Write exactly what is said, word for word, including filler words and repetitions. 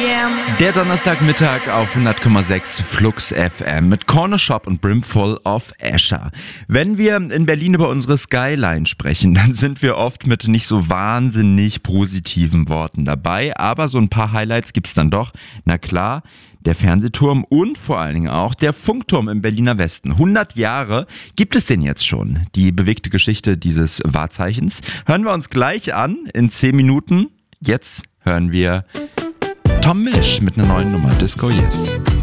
Der Donnerstagmittag auf hundert Komma sechs Flux F M mit Corner Shop und Brimful of Escher. Wenn wir in Berlin über unsere Skyline sprechen, dann sind wir oft mit nicht so wahnsinnig positiven Worten dabei, aber so ein paar Highlights gibt's dann doch. Na klar, der Fernsehturm und vor allen Dingen auch der Funkturm im Berliner Westen. hundert Jahre gibt es den jetzt schon. Die bewegte Geschichte dieses Wahrzeichens hören wir uns gleich an in zehn Minuten. Jetzt hören wir Tom Misch mit einer neuen Nummer, Disco Yes.